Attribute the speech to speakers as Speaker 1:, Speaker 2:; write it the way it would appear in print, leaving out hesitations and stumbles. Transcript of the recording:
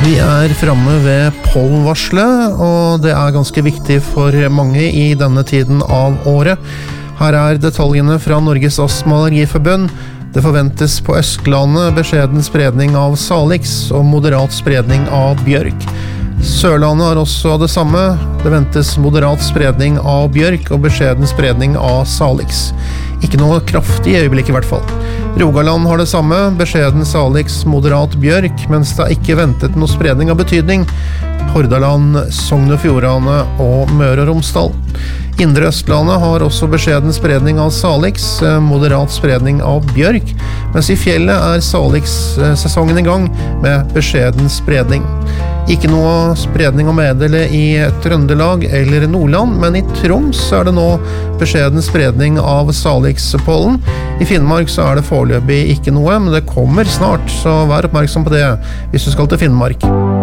Speaker 1: Vi fremme ved pollenvarselet, og det ganske viktig for mange i denne tiden av året. Her detaljene fra Norges Astma- og Allergiforbund. Det forventes på Østlandet beskjeden spredning av salix og moderat spredning av bjørk. Sørlandet har også det samme. Det ventes moderat spredning av bjørk og beskjeden spredning av salix. Ikke noe kraftig i øyeblikket i hvert fall. Rogaland har det samme, beskjeden salix, moderat bjørk, mens det ikke ventet noe spredning av betydning. Hordaland, Sogn og Fjordane og Møre og Romsdal. Indre Østlandet har også beskjeden spredning av salix, moderat spredning av bjørk, mens i fjellet salix-sesongen i gang med beskjeden spredning. Ikke noe spredning å meddele i Trøndelag eller Nordland, men i Troms det nå beskjeden spredning av salix-pollen. I Finnmark så det foreløpig ikke noe, men det kommer snart, så vær oppmerksom på det hvis du skal til Finnmark.